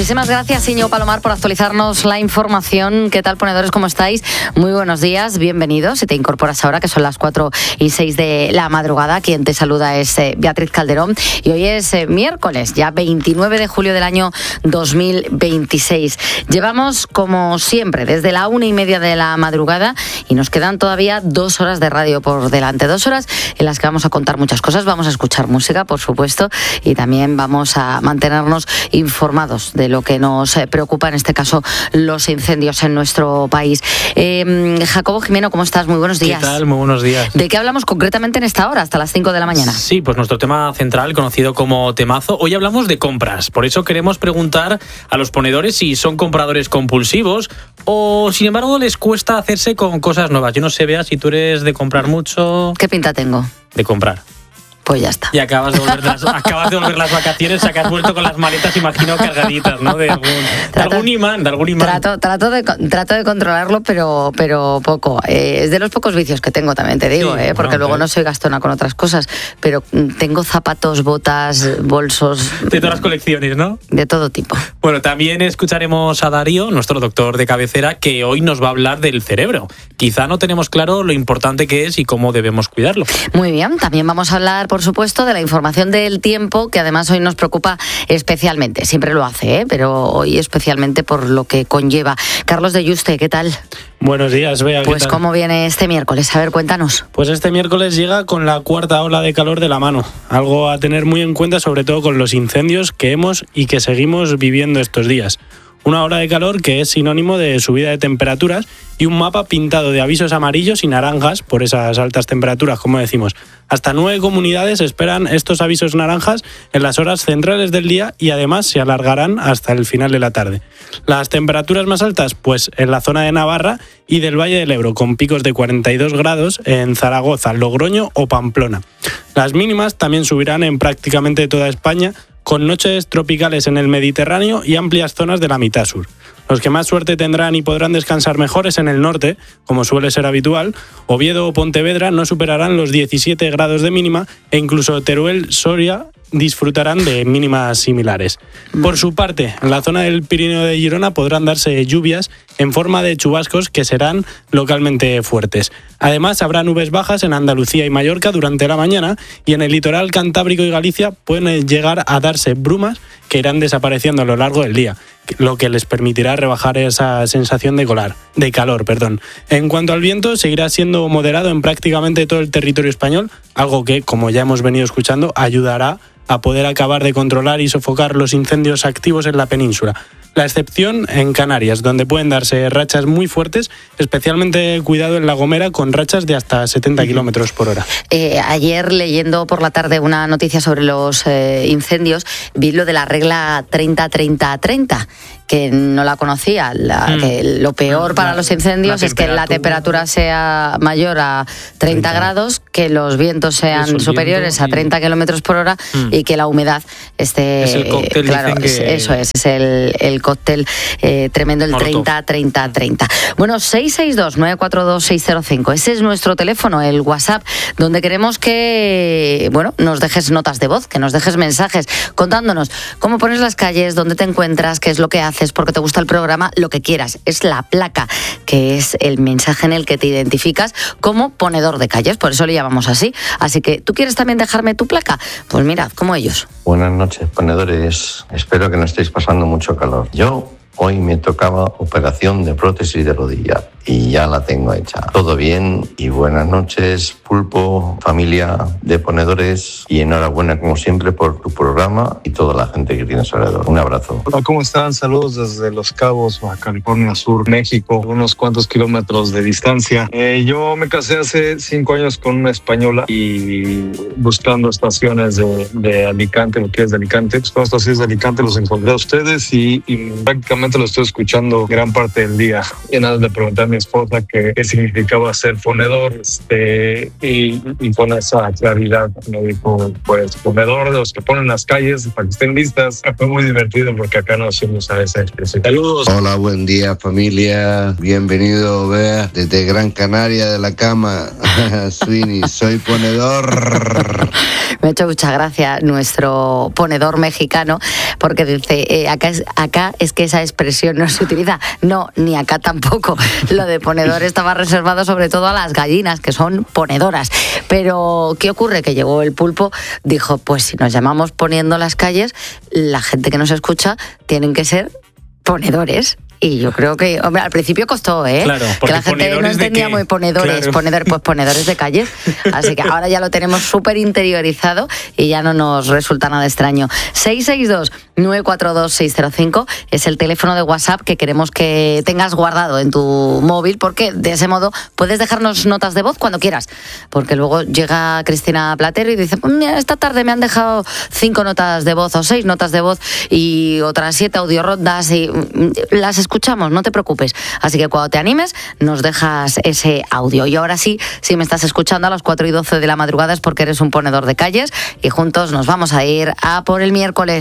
Muchísimas gracias, Íñigo Palomar, por actualizarnos la información. ¿Qué tal, ponedores? ¿Cómo estáis? Muy buenos días, bienvenidos. Si te incorporas ahora, que son las 4:06 de la madrugada, quien te saluda es Beatriz Calderón. Y hoy es miércoles, ya 29 de julio del año 2026. Llevamos, como siempre, desde la 1:30 de la madrugada y nos quedan todavía 2 horas de radio por delante. 2 horas en las que vamos a contar muchas cosas. Vamos a escuchar música, por supuesto, y también vamos a mantenernos informados de lo que nos preocupa, en este caso, los incendios en nuestro país. Jacobo Jimeno, ¿cómo estás? Muy buenos días. ¿Qué tal? Muy buenos días. ¿De qué hablamos concretamente en esta hora, hasta las 5 de la mañana? Sí, pues nuestro tema central, conocido como temazo. Hoy hablamos de compras. Por eso queremos preguntar a los ponedores si son compradores compulsivos o, sin embargo, les cuesta hacerse con cosas nuevas. Yo no sé, Bea, si tú eres de comprar mucho. ¿Qué pinta tengo? De comprar. Pues ya está. Y acabas de volver las vacaciones, o sea que has vuelto con las maletas, imagino, cargaditas, ¿no? De algún imán. Trato de controlarlo, pero poco. Es de los pocos vicios que tengo, también te digo, sí, porque luego no soy gastona con otras cosas, pero tengo zapatos, botas, bolsos. De todas las colecciones, ¿no? De todo tipo. Bueno, también escucharemos a Darío, nuestro doctor de cabecera, que hoy nos va a hablar del cerebro. Quizá no tenemos claro lo importante que es y cómo debemos cuidarlo. Muy bien, también vamos a hablar, por supuesto, de la información del tiempo, que además hoy nos preocupa especialmente. Siempre lo hace, pero hoy especialmente por lo que conlleva. Carlos de Yuste, ¿qué tal? Buenos días, Bea. Pues ¿cómo viene este miércoles? A ver, cuéntanos. Pues este miércoles llega con la 4ª ola de calor de la mano. Algo a tener muy en cuenta, sobre todo con los incendios que hemos y que seguimos viviendo estos días. Una ola de calor que es sinónimo de subida de temperaturas y un mapa pintado de avisos amarillos y naranjas por esas altas temperaturas, como decimos. Hasta 9 comunidades esperan estos avisos naranjas en las horas centrales del día y además se alargarán hasta el final de la tarde. Las temperaturas más altas, pues en la zona de Navarra y del Valle del Ebro, con picos de 42 grados en Zaragoza, Logroño o Pamplona. Las mínimas también subirán en prácticamente toda España, con noches tropicales en el Mediterráneo y amplias zonas de la mitad sur. Los que más suerte tendrán y podrán descansar mejor es en el norte, como suele ser habitual. Oviedo o Pontevedra no superarán los 17 grados de mínima e incluso Teruel, Soria disfrutarán de mínimas similares. Por su parte, en la zona del Pirineo de Girona podrán darse lluvias en forma de chubascos que serán localmente fuertes. Además, habrá nubes bajas en Andalucía y Mallorca durante la mañana y en el litoral cantábrico y Galicia pueden llegar a darse brumas que irán desapareciendo a lo largo del día, lo que les permitirá rebajar esa sensación de calor. En cuanto al viento, seguirá siendo moderado en prácticamente todo el territorio español, algo que, como ya hemos venido escuchando, ayudará a poder acabar de controlar y sofocar los incendios activos en la península. La excepción en Canarias, donde pueden darse rachas muy fuertes, especialmente cuidado en La Gomera, con rachas de hasta 70 kilómetros por hora. Ayer, leyendo por la tarde una noticia sobre los incendios, vi lo de la regla 30-30-30, que no la conocía. Que lo peor para los incendios es que la temperatura sea mayor a 30 grados, que los vientos sean superiores a 30 kilómetros por hora y que la humedad esté... Es el cóctel, claro, eso es el cóctel tremendo, el 30-30-30. Bueno, 662-942-605, ese es nuestro teléfono, el WhatsApp, donde queremos que, nos dejes notas de voz, que nos dejes mensajes contándonos cómo pones las calles, dónde te encuentras, qué es lo que haces, por qué te gusta el programa, lo que quieras. Es la placa, que es el mensaje en el que te identificas como ponedor de calles, por eso le llamamos así. Así que, ¿tú quieres también dejarme tu placa? Pues mira, como ellos. Buenas noches, ponedores. Espero que no estéis pasando mucho calor. Yo hoy me tocaba operación de prótesis de rodilla y ya la tengo hecha. Todo bien y buenas noches, Pulpo, familia de ponedores, y enhorabuena como siempre por tu programa y toda la gente que tienes alrededor. Un abrazo. Hola, ¿cómo están? Saludos desde Los Cabos, Baja California Sur, México, unos cuantos kilómetros de distancia. Yo me casé hace 5 años con una española y buscando estaciones de Alicante, lo que es de Alicante, buscando estaciones de Alicante, los encontré a ustedes y prácticamente realmente lo estoy escuchando gran parte del día. Y nada, le pregunté a mi esposa qué significaba ser ponedor, y con esa claridad me dijo, pues ponedor de los que ponen las calles para que estén listas. Fue muy divertido porque acá no hacemos a esa expresión. Saludos. Hola, buen día familia, bienvenido Bea desde Gran Canaria de la cama. Sweeney, soy ponedor. Me ha hecho mucha gracia nuestro ponedor mexicano porque dice, acá es que esa expresión no se utiliza. No, ni acá tampoco. Lo de ponedor estaba reservado sobre todo a las gallinas, que son ponedoras. Pero, ¿qué ocurre? Que llegó el pulpo, dijo, pues si nos llamamos poniendo las calles, la gente que nos escucha tienen que ser ponedores. Y yo creo que, hombre, al principio costó, Claro, que la gente no entendía muy ponedores, claro. Pues ponedores de calles. Así que ahora ya lo tenemos súper interiorizado y ya no nos resulta nada extraño. 662-942-605 es el teléfono de WhatsApp que queremos que tengas guardado en tu móvil, porque de ese modo puedes dejarnos notas de voz cuando quieras. Porque luego llega Cristina Platero y dice, mira, esta tarde me han dejado 5 notas de voz o 6 notas de voz y otras 7 audiorondas y las escuchamos, no te preocupes. Así que cuando te animes, nos dejas ese audio. Y ahora sí, si me estás escuchando a las 4:12 de la madrugada es porque eres un ponedor de calles y juntos nos vamos a ir a por el miércoles.